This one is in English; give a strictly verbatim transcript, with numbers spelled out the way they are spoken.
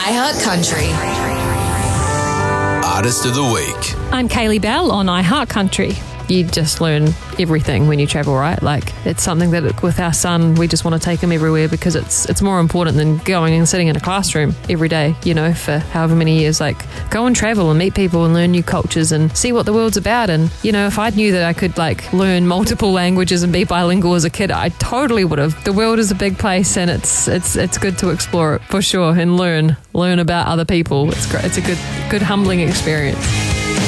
iHeartCountry. Artist of the Week. I'm Kaylee Bell on iHeartCountry. You just learn everything when you travel, right? Like, it's something that with our son, we just want to take him everywhere because it's it's more important than going and sitting in a classroom every day, you know, for however many years. Like, go and travel and meet people and learn new cultures and see what the world's about. And, you know, if I knew that I could, like, learn multiple languages and be bilingual as a kid, I totally would have. The world is a big place, and it's it's it's good to explore it for sure and learn learn about other people. It's great. It's a good good humbling experience.